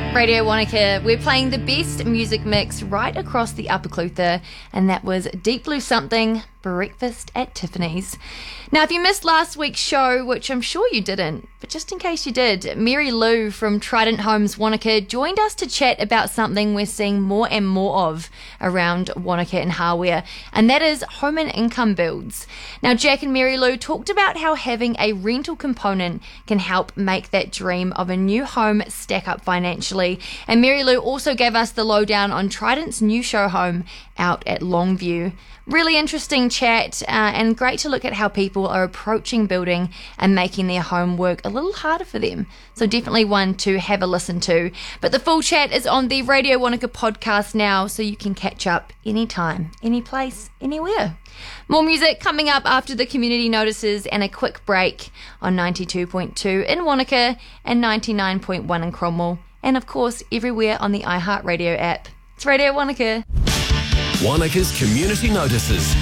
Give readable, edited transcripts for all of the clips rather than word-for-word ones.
Radio Wanaka, we're playing the best music mix right across the Upper Clutha, and that was Deep Blue Something, Breakfast at Tiffany's. Now, if you missed last week's show, which I'm sure you didn't, but just in case you did, Mary Lou from Trident Homes Wanaka joined us to chat about something we're seeing more and more of around Wanaka and Hawea, and that is home and income builds. Now, Jack and Mary Lou talked about how having a rental component can help make that dream of a new home stack up financially, and Mary Lou also gave us the lowdown on Trident's new show home out at Longview. Really interesting chat and great to look at how people are approaching building and making their home work a little harder for them. So definitely one to have a listen to. But the full chat is on the Radio Wanaka podcast now, so you can catch up anytime, any place, anywhere. More music coming up after the community notices and a quick break on 92.2 in Wanaka and 99.1 in Cromwell. And of course, everywhere on the iHeartRadio app. It's Radio Wanaka. Wanaka's Community Notices.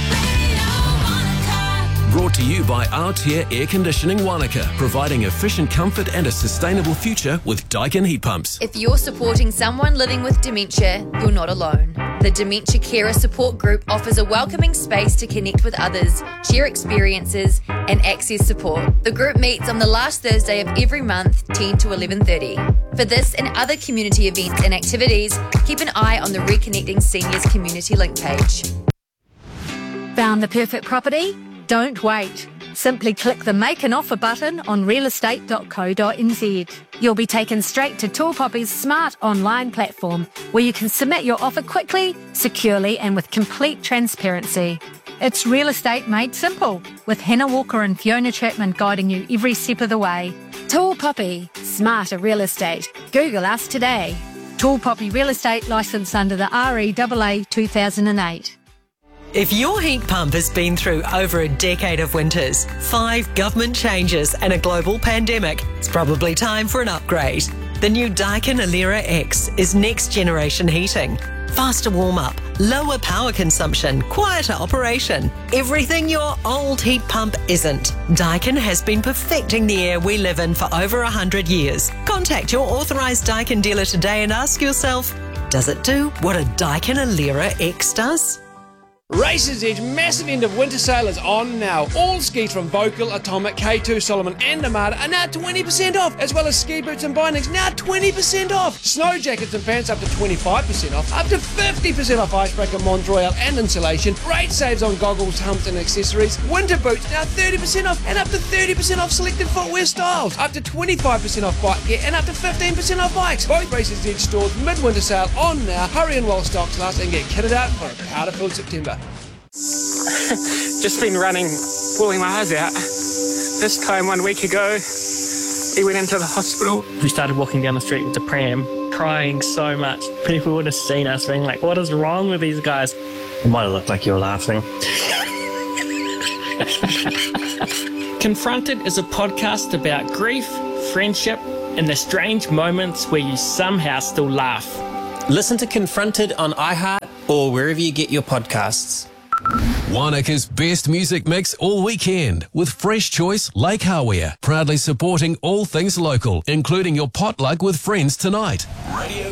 Brought to you by Aotea Air Conditioning Wanaka, providing efficient comfort and a sustainable future with Daikin heat pumps. If you're supporting someone living with dementia, you're not alone. The Dementia Carer Support Group offers a welcoming space to connect with others, share experiences and access support. The group meets on the last Thursday of every month, 10 to 11:30. For this and other community events and activities, keep an eye on the Reconnecting Seniors Community Link page. Found the perfect property? Don't wait. Simply click the Make an Offer button on realestate.co.nz. You'll be taken straight to Tall Poppy's smart online platform where you can submit your offer quickly, securely and with complete transparency. It's real estate made simple, with Hannah Walker and Fiona Chapman guiding you every step of the way. Tall Poppy, smarter real estate. Google us today. Tall Poppy Real Estate, licensed under the REAA 2008. If your heat pump has been through over a decade of winters, 5 government changes and a global pandemic, it's probably time for an upgrade. The new Daikin Alera X is next generation heating. Faster warm-up, lower power consumption, quieter operation. Everything your old heat pump isn't. Daikin has been perfecting the air we live in for over 100 years. Contact your authorised Daikin dealer today and ask yourself, does it do what a Daikin Alera X does? Races Edge massive end of winter sale is on now. All skis from Vocal, Atomic, K2, Solomon and Armada are now 20% off, as well as ski boots and bindings now 20% off. Snow jackets and pants up to 25% off, up to 50% off icebreaker, Mont Royal and insulation. Great saves on goggles, humps and accessories. Winter boots now 30% off and up to 30% off selected footwear styles. Up to 25% off bike gear and up to 15% off bikes. Both Races Edge stores midwinter sale on now. Hurry in while stocks last and get kitted out for a powder-filled September. Just been running, pulling my eyes out. This time 1 week ago, he went into the hospital. We started walking down the street with the pram, crying so much. People would have seen us being like, what is wrong with these guys? It might have looked like you were laughing. Confronted is a podcast about grief, friendship, and the strange moments where you somehow still laugh. Listen to Confronted on iHeart or wherever you get your podcasts. Wanaka's best music mix all weekend with Fresh Choice Lake Hawea, proudly supporting all things local, including your potluck with friends tonight. Radio